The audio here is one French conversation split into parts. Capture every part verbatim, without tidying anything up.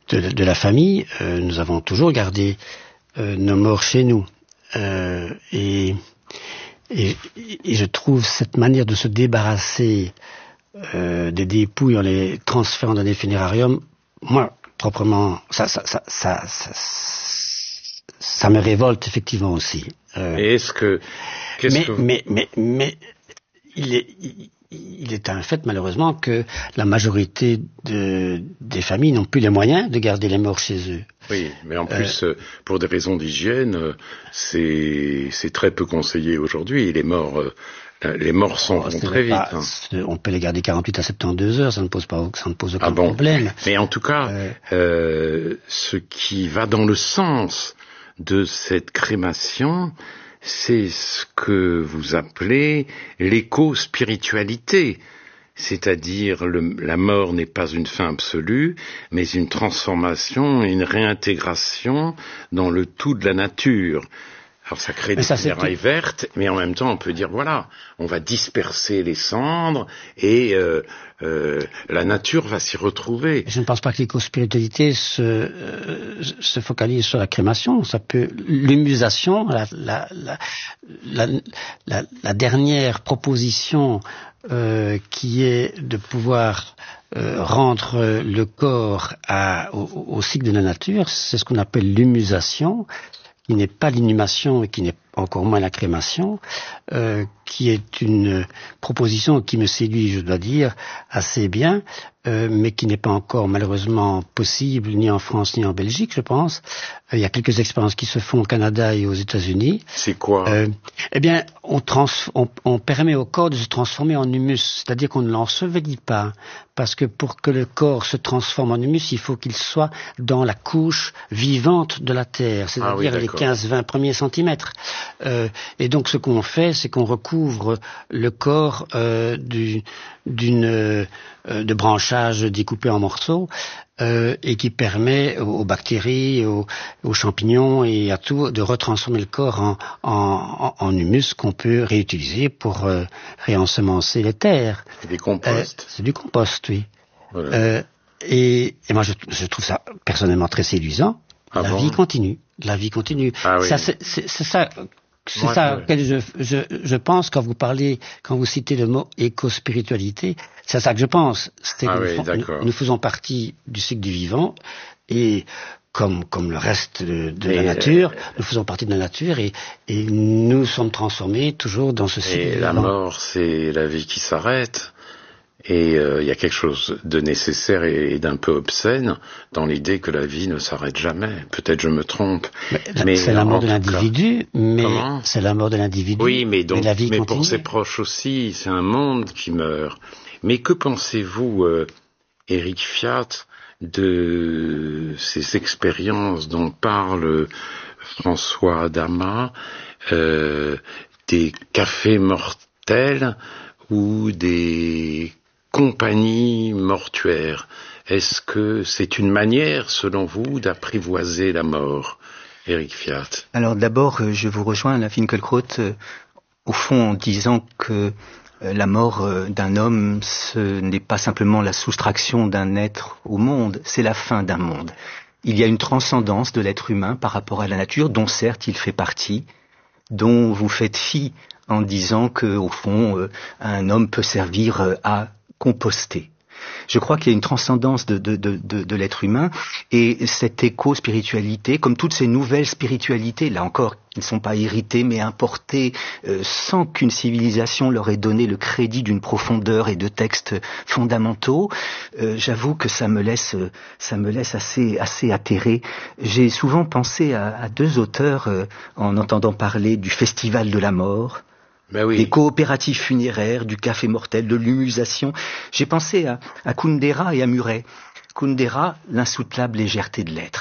de, de la famille, euh, nous avons toujours gardé euh, nos morts chez nous. Euh, et, et, et je trouve cette manière de se débarrasser euh, des dépouilles en les transférant dans des funérariums, moi, proprement, ça, ça, ça, ça, ça, ça me révolte effectivement aussi. Euh, et est-ce que, qu'est-ce mais, que vous... mais, mais, mais, il est, il, il est un fait malheureusement que la majorité de, des familles n'ont plus les moyens de garder les morts chez eux. Oui, mais en plus, euh, pour des raisons d'hygiène, c'est, c'est très peu conseillé aujourd'hui. Les morts, euh, les morts s'en vont très vite. Pas, hein. On peut les garder quarante-huit à soixante-douze heures, ça ne pose pas, ça ne pose aucun ah bon. problème. Mais en tout cas, euh... Euh, ce qui va dans le sens de cette crémation, c'est ce que vous appelez l'éco-spiritualité. C'est-à-dire le, la mort n'est pas une fin absolue, mais une transformation, une réintégration dans le tout de la nature. Alors ça crée des funérailles vertes, mais en même temps on peut dire voilà, on va disperser les cendres et euh, euh, la nature va s'y retrouver. Je ne pense pas que l'éco-spiritualité se, euh, se focalise sur la crémation. Ça peut l'humusation, la, la, la, la, la, la dernière proposition euh, qui est de pouvoir euh, rendre le corps à, au, au cycle de la nature, c'est ce qu'on appelle l'humusation, qui n'est pas l'inhumation et qui n'est encore moins la crémation, euh, qui est une proposition qui me séduit, je dois dire, assez bien, euh, mais qui n'est pas encore malheureusement possible ni en France ni en Belgique, je pense. Euh, il y a quelques expériences qui se font au Canada et aux États-Unis. C'est quoi euh, Eh bien, on, trans- on, on permet au corps de se transformer en humus, c'est-à-dire qu'on ne l'ensevelit pas, parce que pour que le corps se transforme en humus, il faut qu'il soit dans la couche vivante de la terre, c'est-à-dire ah oui, les quinze vingt premiers centimètres. Euh, et donc ce qu'on fait, c'est qu'on recouvre le corps euh, du, d'une euh, de branchage découpé en morceaux euh, et qui permet aux, aux bactéries, aux, aux champignons et à tout de retransformer le corps en, en, en humus qu'on peut réutiliser pour euh, réensemencer les terres. C'est du compost. Euh, c'est du compost, oui. Voilà. Euh, et, et moi je, je trouve ça personnellement très séduisant. Ah la bon vie continue. La vie continue. Ah oui. Ça, c'est, c'est, c'est ça. C'est ouais, ça ouais. auquel je, je, je pense quand vous parlez, quand vous citez le mot éco-spiritualité. C'est à ça que je pense. C'est ah que oui, nous, nous, nous faisons partie du cycle du vivant et comme, comme le reste de, de la nature, euh, nous faisons partie de la nature et, et nous sommes transformés toujours dans ce cycle. Et la vivant. mort, c'est la vie qui s'arrête. Et il euh, y a quelque chose de nécessaire et, et d'un peu obscène dans l'idée que la vie ne s'arrête jamais. Peut-être je me trompe. Mais, mais c'est la mort de l'individu, cas, mais comment c'est la mort de l'individu. Oui, mais donc, mais, la vie mais continue. pour ses proches aussi, c'est un monde qui meurt. Mais que pensez-vous, euh, Éric Fiat, de ces expériences dont parle François Damas, euh, des cafés mortels ou des compagnies mortuaires? Est-ce que c'est une manière, selon vous, d'apprivoiser la mort, Éric Fiat? Alors d'abord, je vous rejoins, la Finkielkraut, euh, au fond en disant que euh, la mort euh, d'un homme, ce n'est pas simplement la soustraction d'un être au monde, c'est la fin d'un monde. Il y a une transcendance de l'être humain par rapport à la nature, dont certes il fait partie, dont vous faites fi en disant que, au fond, euh, un homme peut servir euh, à composter. Je crois qu'il y a une transcendance de, de, de, de, de l'être humain et cette éco-spiritualité, comme toutes ces nouvelles spiritualités, là encore, qui ne sont pas héritées mais importées euh, sans qu'une civilisation leur ait donné le crédit d'une profondeur et de textes fondamentaux, euh, j'avoue que ça me laisse, ça me laisse assez, assez atterré. J'ai souvent pensé à, à deux auteurs euh, en entendant parler du Festival de la mort, Ben oui. des coopératives funéraires, du café mortel, de l'humusation. J'ai pensé à, à Kundera et à Murray. Kundera, l'insoutenable légèreté de l'être.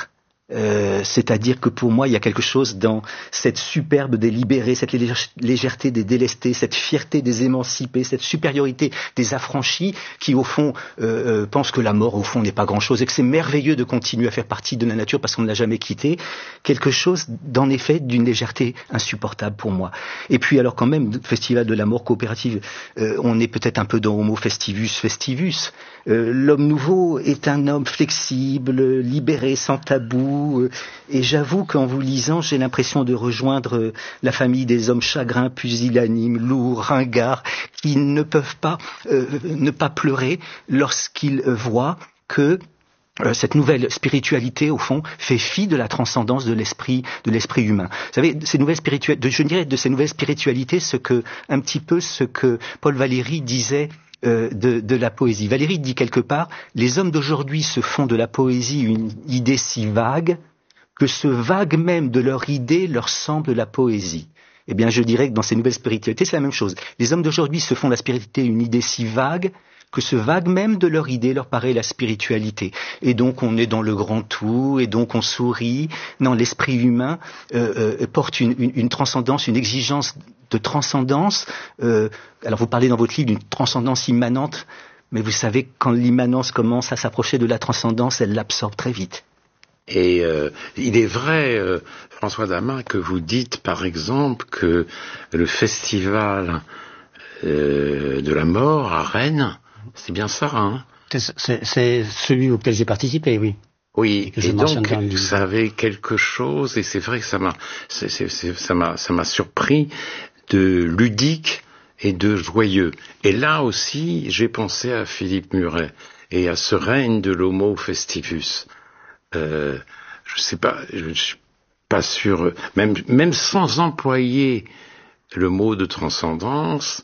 Euh, c'est-à-dire que pour moi, il y a quelque chose dans cette superbe des libérés, cette légèreté des délestés, cette fierté des émancipés, cette supériorité des affranchis, qui au fond euh, euh, pensent que la mort au fond n'est pas grand-chose et que c'est merveilleux de continuer à faire partie de la nature parce qu'on ne l'a jamais quittée. Quelque chose, d'en effet, d'une légèreté insupportable pour moi. Et puis alors quand même, Festival de la mort coopérative, euh, on est peut-être un peu dans Homo festivus festivus. Euh, l'homme nouveau est un homme flexible, libéré, sans tabou. Euh, et j'avoue qu'en vous lisant, j'ai l'impression de rejoindre euh, la famille des hommes chagrins, pusillanimes, lourds, ringards, qui ne peuvent pas euh, ne pas pleurer lorsqu'ils euh, voient que Euh, cette nouvelle spiritualité, au fond, fait fi de la transcendance de l'esprit, de l'esprit humain. Vous savez, ces nouvelles spiritualités, je dirais de ces nouvelles spiritualités, ce que, un petit peu ce que Paul Valéry disait euh, de, de la poésie. Valéry dit quelque part, les hommes d'aujourd'hui se font de la poésie une idée si vague que ce vague même de leur idée leur semble la poésie. Eh bien, je dirais que dans ces nouvelles spiritualités, c'est la même chose. Les hommes d'aujourd'hui se font de la spiritualité une idée si vague que ce vague même de leur idée leur paraît la spiritualité. Et donc on est dans le grand tout, et donc on sourit. Non, l'esprit humain euh, euh, porte une, une, une transcendance, une exigence de transcendance. Euh, alors vous parlez dans votre livre d'une transcendance immanente, mais vous savez, quand l'immanence commence à s'approcher de la transcendance, elle l'absorbe très vite. Et euh, il est vrai, euh, François Damas, que vous dites par exemple que le festival euh, de la mort à Rennes, c'est bien ça, hein? C'est, c'est celui auquel j'ai participé, oui. Oui, et, et donc ça avait quelque chose, et c'est vrai que ça m'a, c'est, c'est, c'est, ça m'a, ça m'a surpris, de ludique et de joyeux. Et là aussi, j'ai pensé à Philippe Muret et à ce règne de l'homo festivus. Euh, je sais pas, je suis pas sûr, même, même sans employer le mot de transcendance,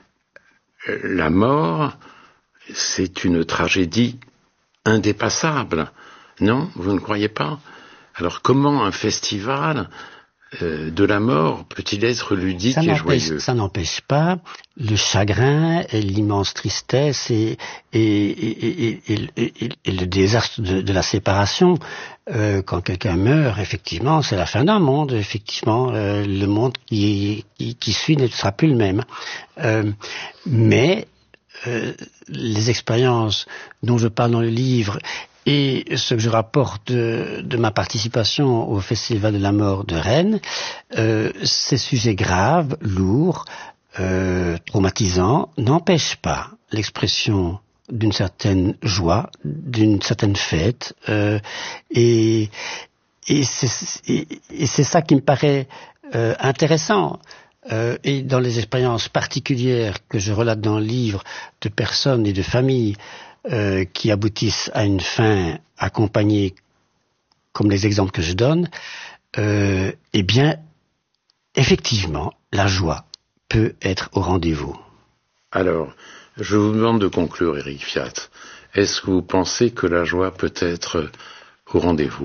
la mort, c'est une tragédie indépassable. Non, vous ne croyez pas? Alors comment un festival euh, de la mort peut-il être ludique ça et joyeux? Ça n'empêche pas le chagrin et l'immense tristesse et, et, et, et, et, et, et le désastre de, de la séparation. Euh, quand quelqu'un meurt, effectivement, c'est la fin d'un monde. Effectivement, euh, le monde qui, qui, qui suit ne sera plus le même. Euh, mais euh, les expériences dont je parle dans le livre et ce que je rapporte de, de ma participation au Festival de la mort de Rennes, euh, ces sujets graves, lourds, euh, traumatisants, n'empêchent pas l'expression d'une certaine joie, d'une certaine fête, euh, et, et, c'est, et, et c'est ça qui me paraît euh, intéressant. Euh, et dans les expériences particulières que je relate dans le livre de personnes et de familles euh, qui aboutissent à une fin accompagnée, comme les exemples que je donne, euh, eh bien, effectivement, la joie peut être au rendez-vous. Alors, je vous demande de conclure, Éric Fiat. Est-ce que vous pensez que la joie peut être au rendez-vous?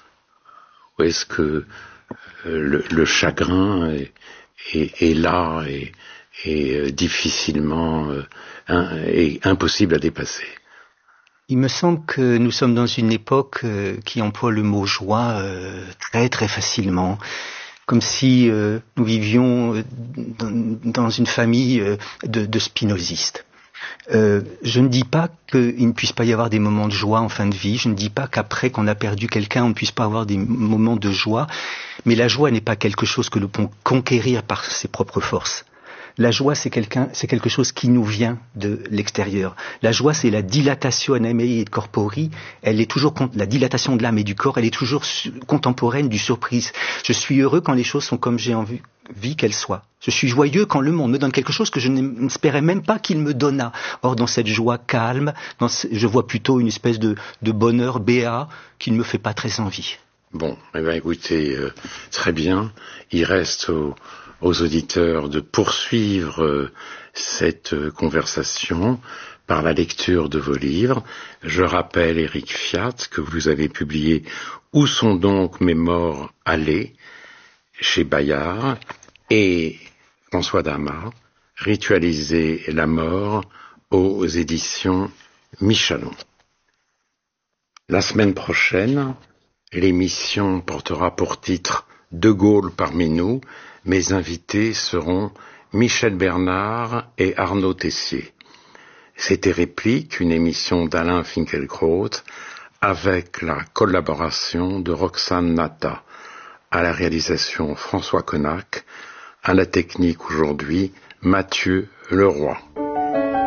Ou est-ce que le, le chagrin est est, est là et, et difficilement euh, un, et impossible à dépasser? Il me semble que nous sommes dans une époque euh, qui emploie le mot joie euh, très très facilement, comme si euh, nous vivions dans, dans une famille euh, de, de spinozistes. Euh, je ne dis pas qu'il ne puisse pas y avoir des moments de joie en fin de vie, je ne dis pas qu'après qu'on a perdu quelqu'un, on ne puisse pas avoir des moments de joie, mais la joie n'est pas quelque chose que l'on peut conquérir par ses propres forces. La joie, c'est, quelqu'un, c'est quelque chose qui nous vient de l'extérieur. La joie, c'est la dilatation animae et corpori. Elle est toujours, la dilatation de l'âme et du corps, elle est toujours su, contemporaine du surprise. Je suis heureux quand les choses sont comme j'ai envie qu'elles soient. Je suis joyeux quand le monde me donne quelque chose que je n'espérais même pas qu'il me donnât. Or, dans cette joie calme, dans ce, je vois plutôt une espèce de, de bonheur béat qui ne me fait pas très envie. Bon, eh bien, écoutez, euh, très bien. Il reste au aux auditeurs de poursuivre euh, cette euh, conversation par la lecture de vos livres. Je rappelle, Éric Fiat, que vous avez publié « Où sont donc mes morts allés ?» chez Bayard, et François Damas, « Ritualiser la mort » aux éditions Michalon. La semaine prochaine, L'émission portera pour titre De Gaulle parmi nous. Mes invités seront Michel Bernard et Arnaud Tessier. C'était Réplique, une émission d'Alain Finkielkraut avec la collaboration de Roxane Nata. À la réalisation François Connac, à la technique aujourd'hui Mathieu Leroy.